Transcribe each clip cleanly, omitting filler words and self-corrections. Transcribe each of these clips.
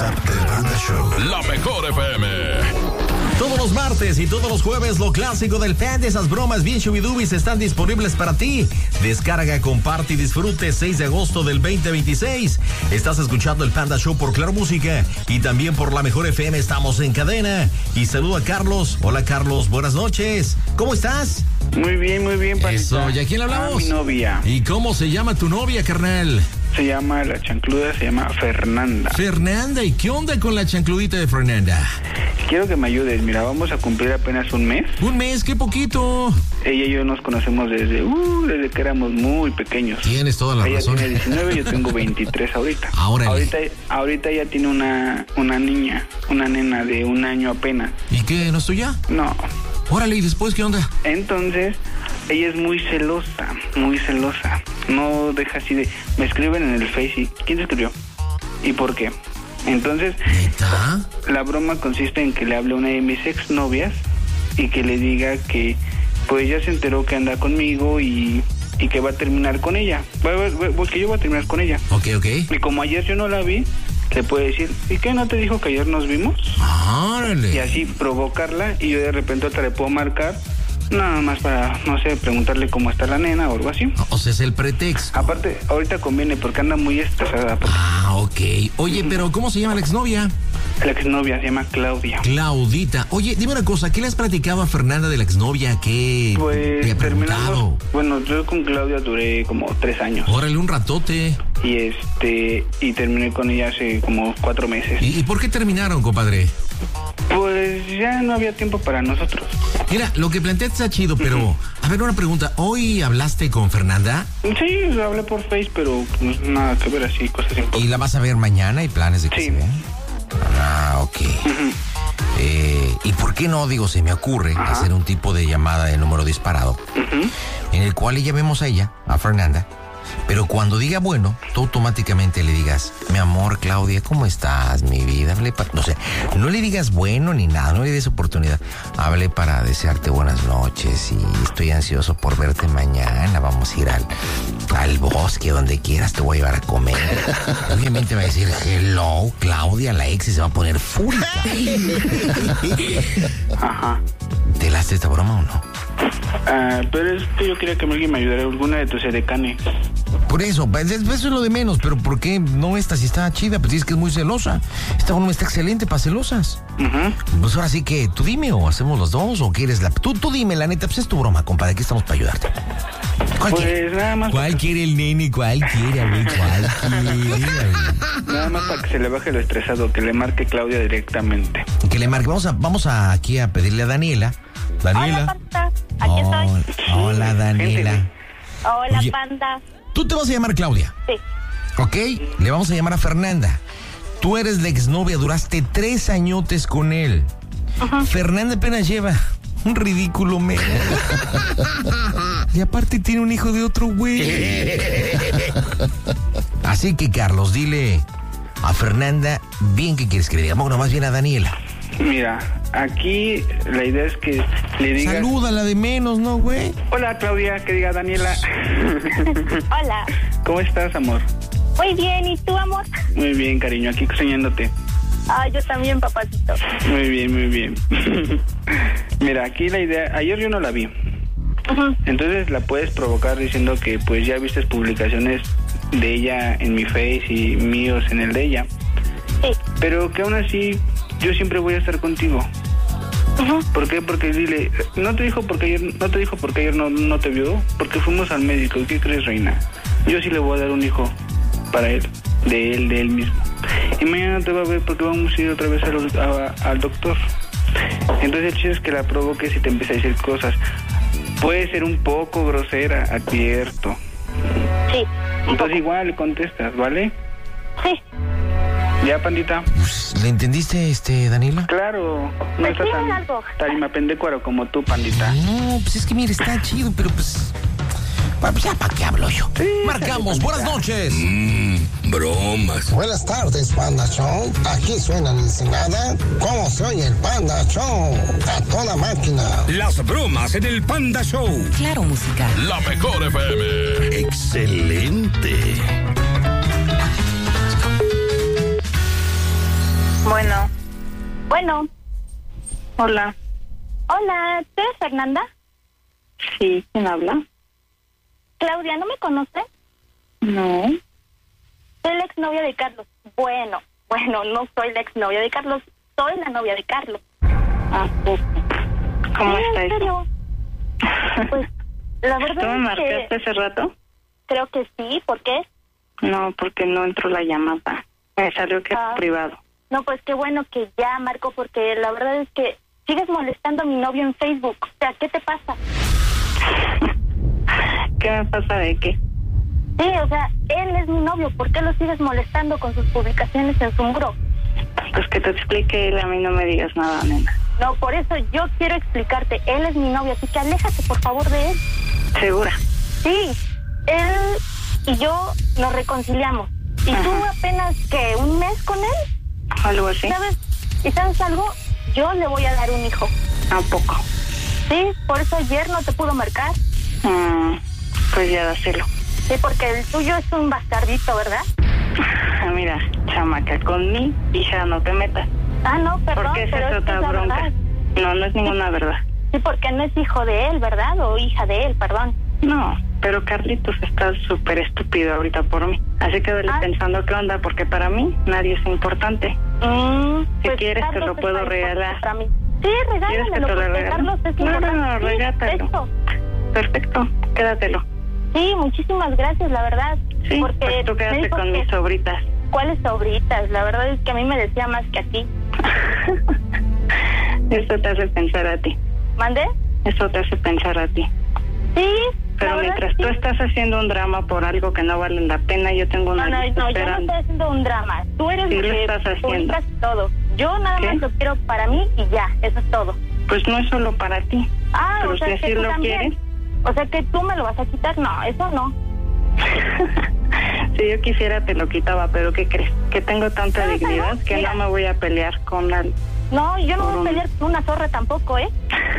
WhatsApp del Panda Show. La mejor FM. Todos los martes y todos los jueves, lo clásico del fan de esas bromas bien shubidubis están disponibles para ti. Descarga, comparte y disfrute 6 de agosto del 2026. Estás escuchando el Panda Show por Claro Música y también por La Mejor FM. Estamos en cadena. Y saludo a Carlos. Hola, Carlos. Buenas noches. ¿Cómo estás? Muy bien, Panita. Eso. ¿Y a quién le hablamos? A mi novia. ¿Y cómo se llama tu novia, carnal? Se llama la chancluda, se llama Fernanda. Fernanda. ¿Y qué onda con la chancludita de Fernanda? Quiero que me ayudes. Mira, vamos a cumplir apenas un mes. Un mes, qué poquito. Ella y yo nos conocemos desde que éramos muy pequeños. Tienes toda la razón. Ella tiene 19, yo tengo 23 ahorita. Ahorita ella tiene una niña, una nena de 1 año apenas. ¿Y qué? ¿No es tuya? No. Órale, ¿y después qué onda? Entonces, ella es muy celosa, muy celosa. No deja así de... Me escriben en el Face y... ¿Quién te escribió? ¿Y por qué? Entonces, ¿neta? La broma consiste en que le hable a una de mis exnovias y que le diga que pues ya se enteró que anda conmigo y que va a terminar con ella. Que yo voy a terminar con ella. Ok. Y como ayer yo no la vi, le puede decir, ¿y qué? ¿No te dijo que ayer nos vimos? ¡Órale! Y así provocarla y yo de repente otra le puedo marcar nada más para, no sé, preguntarle cómo está la nena o algo así. O sea, es el pretexto. Aparte, ahorita conviene porque anda muy estresada. Ok. Oye, pero ¿cómo se llama la exnovia? La exnovia se llama Claudia. Claudita. Oye, dime una cosa, ¿qué le has platicado a Fernanda de la exnovia? ¿Qué pues, te ha preguntado? Bueno, yo con Claudia duré como 3 años. Órale, un ratote. Y terminé con ella hace como 4 meses. ¿Y por qué terminaron, compadre? Pues ya no había tiempo para nosotros. Mira, lo que planteaste está chido, pero... A ver, una pregunta. ¿Hoy hablaste con Fernanda? Sí, hablé por Face, pero pues, nada que ver así, cosas importantes. ¿Y la vas a ver mañana? ¿Hay planes de que se vean? Ok. ¿Y por qué no, se me ocurre hacer un tipo de llamada de número disparado en el cual llamemos a ella, a Fernanda, pero cuando diga bueno, tú automáticamente le digas, mi amor, Claudia, ¿cómo estás, mi vida? No le digas bueno ni nada, no le des oportunidad. Hable para desearte buenas noches y estoy ansioso por verte mañana. Vamos a ir al bosque, donde quieras, te voy a llevar a comer. Obviamente va a decir, hello, Claudia, la ex, y se va a poner fúrica. Ajá. ¿Te late esta broma o no? Pero es que yo quería que alguien me ayudara, alguna de tus edecanes. Por eso es lo de menos, pero ¿por qué no esta si está chida? Pues dices que es muy celosa. Esta broma está excelente para celosas. Pues ahora sí que tú dime, o hacemos los dos, o quieres tú dime, la neta, pues es tu broma, compadre, aquí estamos para ayudarte. ¿Cuál quiere? Nada más. ¿Cuál quiere el nene? ¿Cuál quiere, güey? ¿Cuál quiere? Nada más para que se le baje lo estresado, que le marque Claudia directamente. Que le marque, vamos aquí a pedirle a Daniela. Hola, Panda. Aquí estoy. Hola, Daniela. Hola, Oye, Panda. ¿tú te vas a llamar Claudia? Sí. Ok, le vamos a llamar a Fernanda. Tú eres la exnovia, duraste 3 añotes con él. Fernanda apenas lleva un ridículo mes. Y aparte tiene un hijo de otro güey. Así que, Carlos, dile a Fernanda bien qué quieres que le diga. Bueno, más bien a Daniela. Mira, aquí la idea es que le digas... Salúdala de menos, ¿no, güey? Hola, Claudia, que diga Daniela. Hola. ¿Cómo estás, amor? Muy bien, ¿y tú, amor? Muy bien, cariño, aquí soñándote. Yo también, papacito. Muy bien, muy bien. Mira, aquí la idea... Ayer yo no la vi. Entonces la puedes provocar diciendo que pues ya viste publicaciones de ella en mi Face y míos en el de ella. Sí. Pero que aún así yo siempre voy a estar contigo. ¿Por qué? Porque dile, no te dijo porque ayer no te vio, porque fuimos al médico. ¿Qué crees, reina? Yo sí le voy a dar un hijo para él, de él mismo. Y mañana te va a ver porque vamos a ir otra vez al doctor. Entonces el chiste es que la provoques y te empieza a decir cosas. Puede ser un poco grosera, advierto. Sí. Entonces igual le contestas, ¿vale? Sí. ¿Ya, Pandita? Pues, ¿le entendiste, Daniela? Claro. No Pues está sí, tan algo. tarima pendecuaro como tú, Pandita. No, pues es que mira, está chido, pero pues... Bueno, pues ya, ¿para qué hablo yo? Sí, Marcamos, buenas noches. Bromas. Buenas tardes, Panda Show. Aquí suena la Ensenada. ¿Cómo se oye el Panda Show? A toda máquina. Las bromas en el Panda Show. Claro Música. La mejor FM. Excelente. Bueno. Hola. Hola, ¿tú eres Fernanda? Sí, ¿quién habla? Claudia, ¿no me conoces? No. Soy la exnovia de Carlos. Bueno, no soy la exnovia de Carlos, soy la novia de Carlos. ¿A poco? ¿Cómo Sí, está ¿en serio? eso? Pues, la verdad ¿Tú me es marcaste que hace rato? creo que sí, ¿por qué? No, porque no entró la llamada. Me salió que es privado. No, pues qué bueno que ya marco, porque la verdad es que sigues molestando a mi novio en Facebook. O sea, ¿qué te pasa? ¿Qué me pasa de qué? Sí, o sea, él es mi novio. ¿Por qué lo sigues molestando con sus publicaciones en su muro? Pues que te explique él, a mí no me digas nada, nena. No, por eso yo quiero explicarte. Él es mi novio, así que aléjate, por favor, de él. ¿Segura? Sí, él y yo nos reconciliamos. ¿Y tú apenas, que un mes con él? ¿Algo así? ¿Sabes? ¿Y sabes algo? Yo le voy a dar un hijo. ¿A poco? Sí, por eso ayer no te pudo marcar. Pues ya dáselo. Sí, porque el tuyo es un bastardito, ¿verdad? Mira, chamaca, con mi hija no te metas. Ah, no, perdón, Porque esa pero es es que otra es la bronca. verdad. No es ninguna verdad. Sí, porque no es hijo de él, ¿verdad? O hija de él, perdón. No, pero Carlitos está súper estúpido ahorita por mí. Así que vele pensando qué onda, porque para mí nadie es importante. Si quieres te lo puedo regalar. Para mí. Sí, regálamelo, porque Carlos es importante. No, regátalo. Esto. Perfecto, quédatelo. Sí, muchísimas gracias, la verdad. Sí, porque pues tú quédate con mis sobritas. ¿Cuáles sobritas? La verdad es que a mí me decía más que a ti. Eso te hace pensar a ti. ¿Mande? Eso te hace pensar a ti. Sí. Pero mientras tú estás haciendo un drama por algo que no vale la pena, yo tengo una lista yo no esperando. estoy haciendo un drama. Tú eres Sí, lo lo que estás haciendo. publicas todo. Yo nada más lo quiero para mí y ya, eso es todo. Pues no es solo para ti. Pero o sea, que si tú lo también. quieres. O sea, que tú me lo vas a quitar. No, eso no. Si yo quisiera te lo quitaba, pero ¿qué crees? Que tengo tanta dignidad que mira. no me voy a pelear con alguien. No, yo no voy a pelear con una zorra tampoco, ¿eh?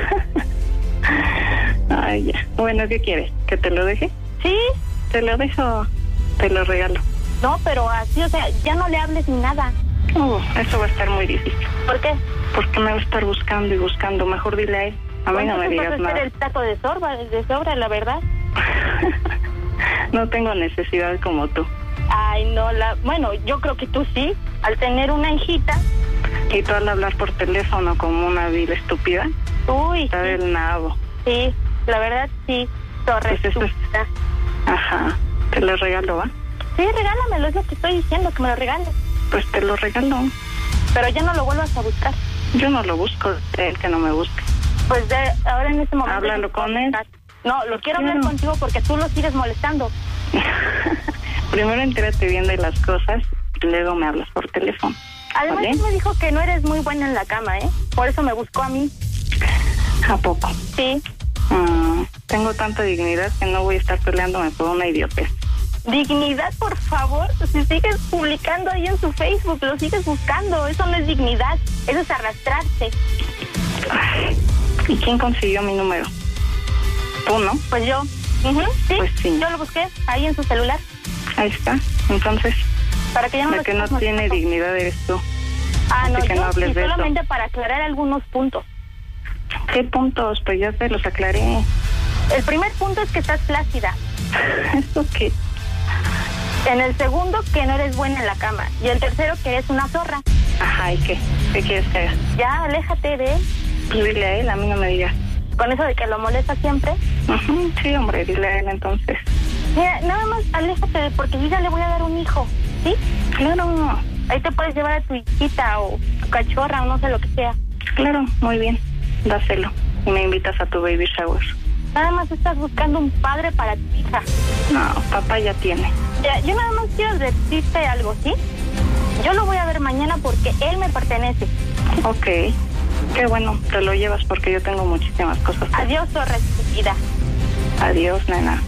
Ay, ya. Bueno, ¿qué quieres? ¿Que te lo deje? Sí. Te lo dejo, te lo regalo. No, pero así, o sea, ya no le hables ni nada. Eso va a estar muy difícil. ¿Por qué? Porque me va a estar buscando y buscando. Mejor dile a él. A mí no me digas vas a nada. hacer el taco de sobra, la verdad. No tengo necesidad como tú. Ay, no, bueno, yo creo que tú sí, al tener una hijita. Y tú al hablar por teléfono como una vil estúpida. Uy, está del nabo. Sí, la verdad sí, torre estúpida. Ajá, te lo regalo, ¿va? Sí, regálamelo, es lo que estoy diciendo, que me lo regales. Pues te lo regalo. Pero ya no lo vuelvas a buscar. Yo no lo busco, él que no me busque. Pues ahora en este momento... Háblalo con él. No, lo quiero hablar contigo porque tú lo sigues molestando. Primero entérate bien de las cosas y luego me hablas por teléfono. Además, él me dijo que no eres muy buena en la cama, ¿eh? Por eso me buscó a mí. ¿A poco? Sí. Tengo tanta dignidad que no voy a estar peleándome por una idiotez. Dignidad, por favor. Si sigues publicando ahí en su Facebook, lo sigues buscando. Eso no es dignidad, eso es arrastrarse. Ay, ¿y quién consiguió mi número? ¿Tú, no? Pues yo. Sí, pues sí. Yo lo busqué ahí en su celular. Ahí está. Entonces, para que ya no la que no tiene dignidad eres tú. No, que no hables de solamente eso. Para aclarar algunos puntos. ¿Qué puntos? Pues ya te los aclaré. El primer punto es que estás flácida. ¿Eso qué? En el segundo, que no eres buena en la cama. Y el tercero, que eres una zorra. Ajá, ¿y qué? ¿Qué quieres que haga? Ya, aléjate de él. Pues dile a él, a mí no me digas. ¿Con eso de que lo molesta siempre? Sí, hombre, dile a él entonces. Mira, nada más aléjate, porque yo ya le voy a dar un hijo, ¿sí? Claro. Ahí te puedes llevar a tu hijita o tu cachorra o no sé lo que sea. Claro, muy bien. Dáselo. Y me invitas a tu baby shower. Nada más estás buscando un padre para tu hija. No, papá ya tiene. Yo nada más quiero decirte algo, ¿sí? Yo lo voy a ver mañana porque él me pertenece. Ok. Qué bueno, te lo llevas porque yo tengo muchísimas cosas. Adiós, zorra estúpida. Adiós, nena.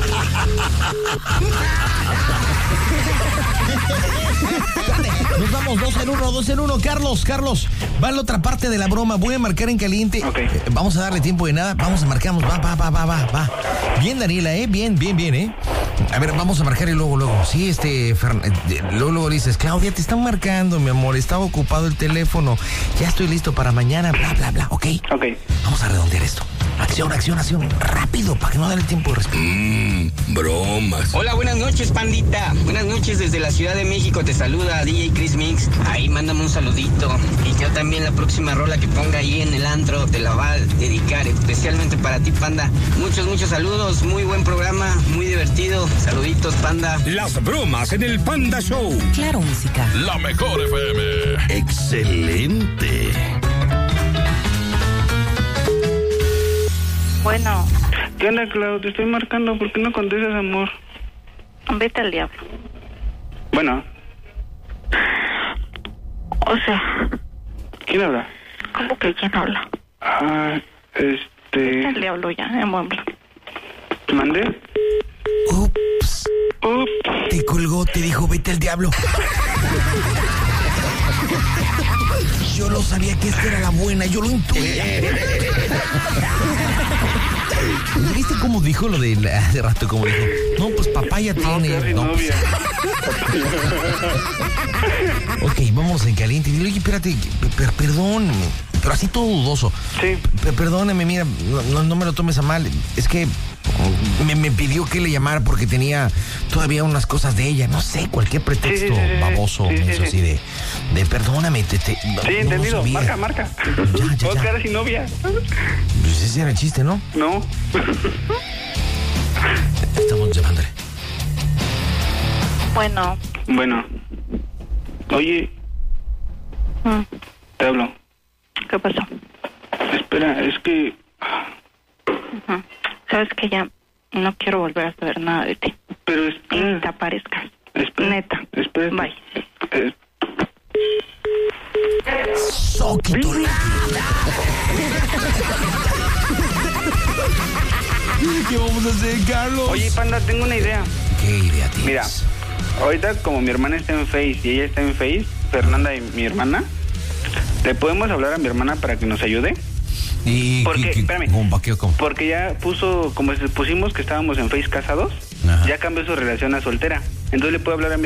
Nos vamos Vamos, dos en uno. Carlos, va a la otra parte de la broma. Voy a marcar en caliente. Ok. Vamos a darle tiempo de nada. Vamos a marcamos. Va. Bien, Daniela, Bien, A ver, vamos a marcar y luego. Sí, luego dices, Claudia, te están marcando, mi amor. Estaba ocupado el teléfono. Ya estoy listo para mañana, bla. ¿Ok? Vamos a redondear esto. Acción. Rápido, para que no dé el tiempo de respirar. Bromas. Hola, buenas noches, pandita. Buenas noches desde la Ciudad de México. Te saluda DJ Chris Mix. Ahí, mándame un saludito. Y yo también la próxima rola que ponga ahí en el antro te la va a dedicar especialmente para ti, panda. Muchos saludos. Muy buen programa, muy divertido. Saluditos, panda. Las bromas en el Panda Show. Claro, música. La mejor FM. Excelente. Bueno, ¿Qué onda, Clau? Te estoy marcando. ¿Por qué no contestas, amor? vete al diablo. Bueno, O sea, ¿quién habla? ¿cómo que quién habla? Vete al diablo ya, muebla. ¿Mandé? Ups. Te colgó, te dijo, vete al diablo. Yo lo sabía que esta era la buena, yo lo intuía. ¿Viste cómo dijo lo de hace rato? Como dijo, no, pues papá ya tiene. No, novia. Ok, vamos en caliente. Dile, oye, espérate, perdón, pero así todo dudoso. Sí. Perdóneme, mira, no me lo tomes a mal. Es que me pidió que le llamara porque tenía todavía unas cosas de ella. No sé, cualquier pretexto baboso, menso, así de perdóname. Sí, entendido. Marca. Ya. Oscar sin novia. Pues ese era el chiste, ¿no? No. Estamos llamándole. Bueno, Oye, te hablo. ¿qué pasó? Espera, es que... Sabes que ya no quiero volver a saber nada de ti. Pero Ni te aparezcas. Espera. Neta. Espera. Bye. Soquito. ¿Qué vamos a hacer, Carlos? Oye, panda, tengo una idea. ¿Qué idea tienes? Mira, ahorita como mi hermana está en Face y ella está en Face, Fernanda y mi hermana, ¿le podemos hablar a mi hermana para que nos ayude? ¿Y Porque, espérame, ¿cómo? porque ya pusimos que estábamos en Face casados, Ajá. ya cambió su relación a soltera. Entonces le puedo hablar a mi